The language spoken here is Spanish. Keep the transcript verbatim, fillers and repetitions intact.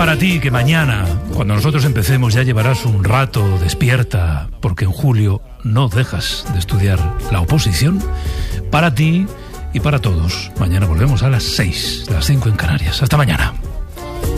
para ti, que mañana, cuando nosotros empecemos, ya llevarás un rato despierta, porque en julio no dejas de estudiar la oposición. Para ti y para todos. Mañana volvemos a las seis, las cinco en Canarias. Hasta mañana.